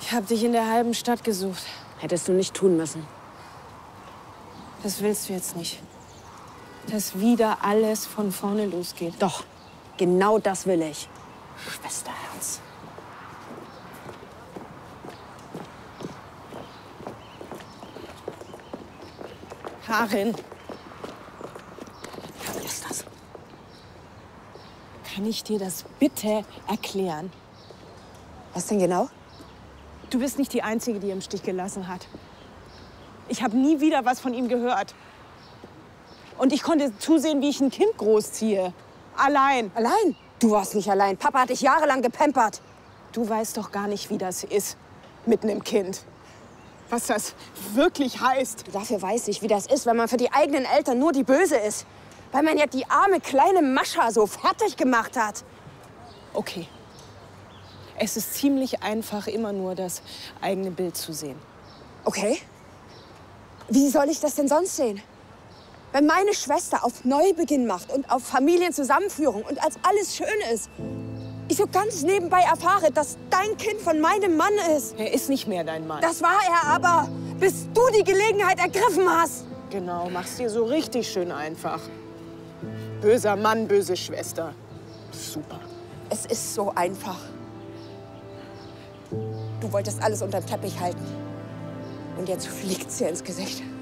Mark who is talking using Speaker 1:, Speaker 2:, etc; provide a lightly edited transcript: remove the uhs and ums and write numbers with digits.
Speaker 1: Ich habe dich in der halben Stadt gesucht.
Speaker 2: Hättest du nicht tun müssen.
Speaker 1: Das willst du jetzt nicht. Dass wieder alles von vorne losgeht.
Speaker 2: Doch, genau das will ich. Schwesterherz.
Speaker 1: Karin.
Speaker 2: Was ist das?
Speaker 1: Kann ich dir das bitte erklären?
Speaker 2: Was denn genau?
Speaker 1: Du bist nicht die Einzige, die er im Stich gelassen hat. Ich habe nie wieder was von ihm gehört. Und ich konnte zusehen, wie ich ein Kind großziehe. Allein.
Speaker 2: Allein? Du warst nicht allein. Papa hat dich jahrelang gepampert.
Speaker 1: Du weißt doch gar nicht, wie das ist mit einem Kind. Was das wirklich heißt.
Speaker 2: Dafür weiß ich, wie das ist, wenn man für die eigenen Eltern nur die Böse ist. Weil man ja die arme kleine Mascha so fertig gemacht hat.
Speaker 1: Okay. Es ist ziemlich einfach, immer nur das eigene Bild zu sehen.
Speaker 2: Okay. Wie soll ich das denn sonst sehen? Wenn meine Schwester auf Neubeginn macht und auf Familienzusammenführung und als alles schön ist, ich so ganz nebenbei erfahre, dass dein Kind von meinem Mann ist.
Speaker 1: Er ist nicht mehr dein Mann.
Speaker 2: Das war er aber, bis du die Gelegenheit ergriffen hast.
Speaker 1: Genau, mach's dir so richtig schön einfach. Böser Mann, böse Schwester. Super.
Speaker 2: Es ist so einfach. Du wolltest alles unter den Teppich halten. Und jetzt fliegt's dir ins Gesicht.